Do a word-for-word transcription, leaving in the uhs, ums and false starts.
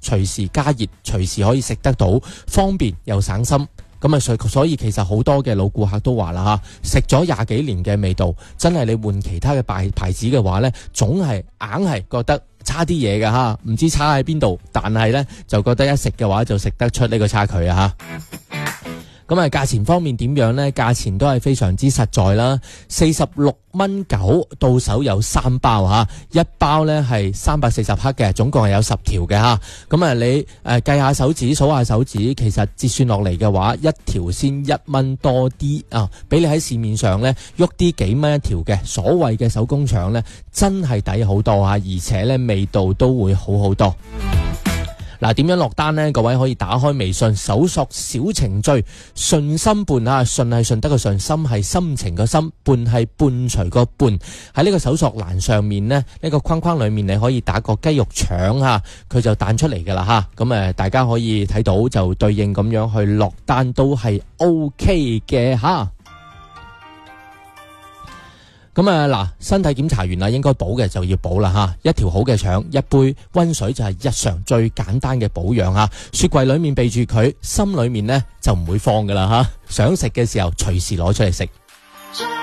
隨時加熱，隨時可以食得到，方便又省心。咁啊，所所以其實好多嘅老顧客都話啦嚇，食咗廿幾年嘅味道，真係你換其他嘅牌牌子嘅話呢，總係硬係覺得差啲嘢㗎嚇，唔知差喺邊度，但係呢，就覺得一食嘅話就食得出呢個差距啊嚇。咁啊，價錢方面點樣呢？價錢都係非常之實在啦，四十六蚊九到手有三包嚇，一包呢係三百四十克嘅，總共係有十條嘅嚇。咁啊，你誒計下手指，數下手指，其實折算落嚟嘅話，一條先一蚊多啲啊，比你喺市面上呢喐啲幾蚊一條嘅所謂嘅手工廠呢，真係抵好多嚇，而且呢味道都會好好多。嗱，點樣落單呢？各位可以打開微信搜索小程序順心伴啊，順係順德個順，心係心情個心，伴係伴隨個伴。喺呢個搜索欄上面呢，呢、呢個框框裏面你可以打個雞肉腸啊，佢就彈出嚟噶啦吓。咁誒，大家可以睇到就對應咁樣去落單都係 O K 嘅吓。咁啊嗱，身體檢查完啦，應該補嘅就要補啦吓。一條好嘅腸，一杯溫水就係日常最簡單嘅保養吓。雪櫃裏面備住佢，心裏面呢就唔會放噶啦吓。想食嘅時候隨時攞出嚟食。